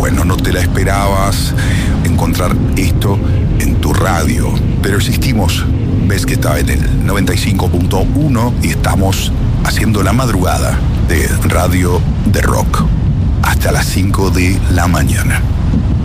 bueno, no te la esperabas encontrar esto en tu radio, pero existimos. Ves que está en el 95.1 y estamos haciendo la madrugada de Radio de Rock hasta las 5 de la mañana.